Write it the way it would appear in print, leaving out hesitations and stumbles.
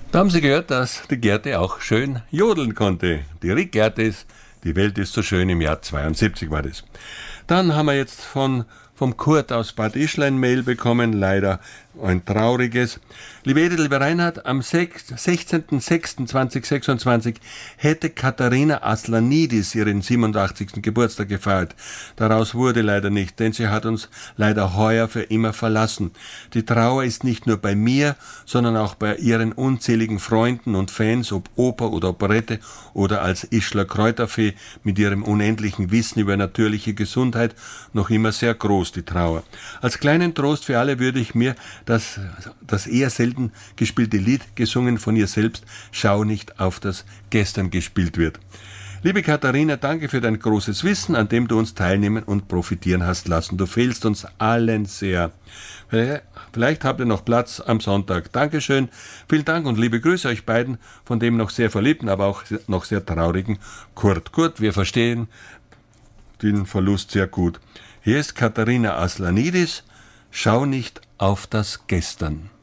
Da haben Sie gehört, dass die Gerte auch schön jodeln konnte. Die Rick Gertes, die Welt ist so schön, im Jahr 72 war das. Dann haben wir jetzt vom Kurt aus Bad Ischl Mail bekommen, leider ein trauriges. Liebe Edith, lieber Reinhard, am 16.06.2026 hätte Katharina Aslanidis ihren 87. Geburtstag gefeiert. Daraus wurde leider nicht, denn sie hat uns leider heuer für immer verlassen. Die Trauer ist nicht nur bei mir, sondern auch bei ihren unzähligen Freunden und Fans, ob Oper oder Operette oder als Ischler Kräuterfee mit ihrem unendlichen Wissen über natürliche Gesundheit noch immer sehr groß, die Trauer. Als kleinen Trost für alle würde ich mir das eher selten gespielte Lied, gesungen von ihr selbst, Schau nicht auf das Gestern gespielt wird. Liebe Katharina, danke für dein großes Wissen, an dem du uns teilnehmen und profitieren hast lassen. Du fehlst uns allen sehr. Vielleicht habt ihr noch Platz am Sonntag. Dankeschön, vielen Dank und liebe Grüße euch beiden von dem noch sehr verliebten, aber auch noch sehr traurigen Kurt. Kurt, wir verstehen den Verlust sehr gut. Hier ist Katharina Aslanidis, Schau nicht auf das Gestern.